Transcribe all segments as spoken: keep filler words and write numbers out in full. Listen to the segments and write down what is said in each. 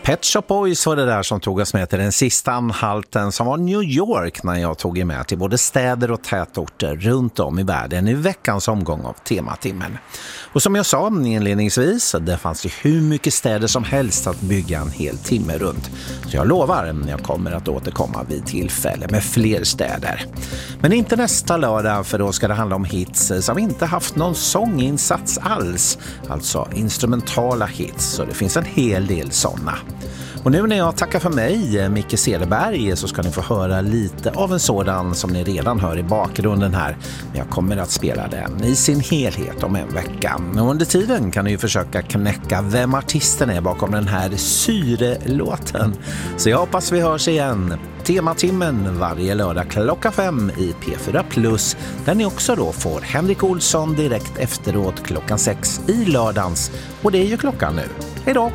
Pet Shop Boys var det där som tog oss med till den sista anhalten som var New York när jag tog er med till både städer och tätorter runt om i världen i veckans omgång av Tematimmen. Och som jag sa inledningsvis, det fanns ju hur mycket städer som helst att bygga en hel timme runt. Så jag lovar, jag kommer att återkomma vid tillfälle med fler städer. Men inte nästa lördag, för då ska det handla om hits som inte haft någon sånginsats alls. Alltså instrumentala hits, så det finns en hel del sådana. Och nu när jag tackar för mig, Micke Cederberg, så ska ni få höra lite av en sådan som ni redan hör i bakgrunden här. Men jag kommer att spela den i sin helhet om en vecka. Och under tiden kan ni ju försöka knäcka vem artisten är bakom den här syrelåten. Så jag hoppas vi hörs igen. Tematimmen varje lördag klockan fem i P fyra Plus, där ni också då får Henrik Olsson direkt efteråt klockan sex i lördagens. Och det är ju klockan nu. Hej då!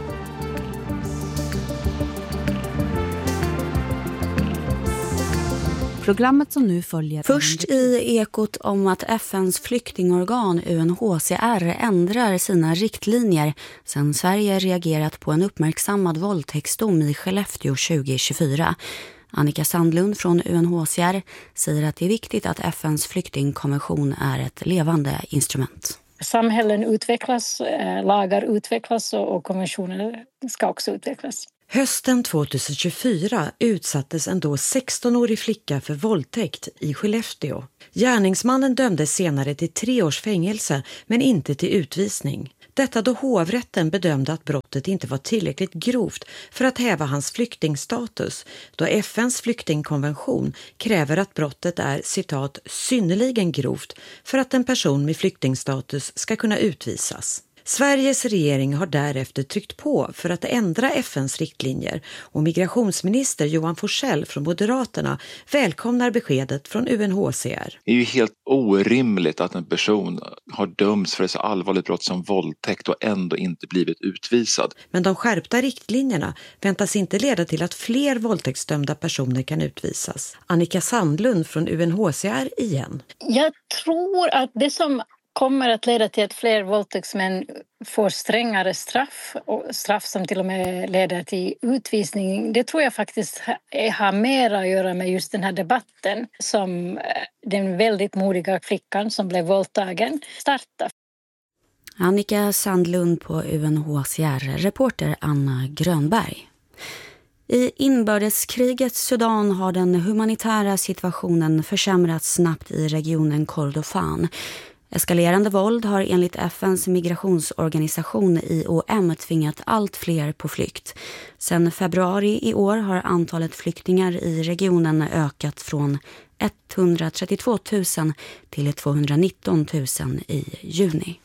Programmet som nu följer... Först i Ekot om att F N:s flyktingorgan U N H C R ändrar sina riktlinjer sedan Sverige reagerat på en uppmärksammad våldtäktsdom i Skellefteå tjugo tjugofyra. Annika Sandlund från U N H C R säger att det är viktigt att F N:s flyktingkonvention är ett levande instrument. Samhällen utvecklas, lagar utvecklas och konventioner ska också utvecklas. Hösten tjugohundratjugofyra utsattes en då sexton-årig flicka för våldtäkt i Skellefteå. Gärningsmannen dömdes senare till tre års fängelse men inte till utvisning. Detta då hovrätten bedömde att brottet inte var tillräckligt grovt för att häva hans flyktingstatus, då F N:s flyktingkonvention kräver att brottet är, citat, synnerligen grovt för att en person med flyktingstatus ska kunna utvisas. Sveriges regering har därefter tryckt på för att ändra F N:s riktlinjer och migrationsminister Johan Forssell från Moderaterna välkomnar beskedet från U N H C R. Det är ju helt orimligt att en person har dömts för ett så allvarligt brott som våldtäkt och ändå inte blivit utvisad. Men de skärpta riktlinjerna väntas inte leda till att fler våldtäktsdömda personer kan utvisas. Annika Sandlund från U N H C R igen. Jag tror att det som kommer att leda till att fler våldtäktsmän får strängare straff och straff som till och med leder till utvisning. Det tror jag faktiskt har mer att göra med just den här debatten som den väldigt modiga flickan som blev våldtagen startade. Annika Sandlund på U N H C R, reporter Anna Grönberg. I inbördeskrigets Sudan har den humanitära situationen försämrats snabbt i regionen Kordofan. Eskalerande våld har enligt F N:s migrationsorganisation I O M tvingat allt fler på flykt. Sedan februari i år har antalet flyktingar i regionen ökat från etthundratrettiotvå tusen till tvåhundranitton tusen i juni.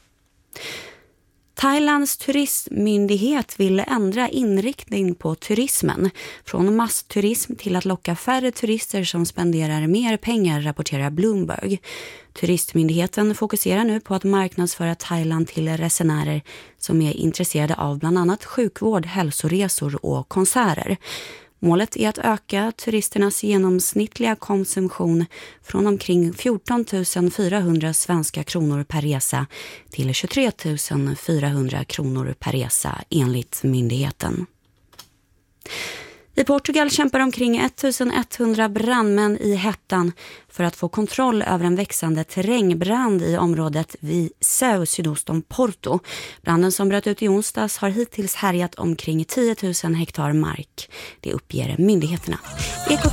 Thailands turistmyndighet vill ändra inriktning på turismen från massturism till att locka färre turister som spenderar mer pengar, rapporterar Bloomberg. Turistmyndigheten fokuserar nu på att marknadsföra Thailand till resenärer som är intresserade av bland annat sjukvård, hälsoresor och konserter. Målet är att öka turisternas genomsnittliga konsumtion från omkring fjorton tusen fyrahundra svenska kronor per resa till tjugotre tusen fyrahundra kronor per resa enligt myndigheten. I Portugal kämpar omkring ettusenetthundra brandmän i hettan för att få kontroll över en växande terrängbrand i området Viseu sydost om Porto. Branden som bröt ut i onsdags har hittills härjat omkring tio tusen hektar mark. Det uppger myndigheterna.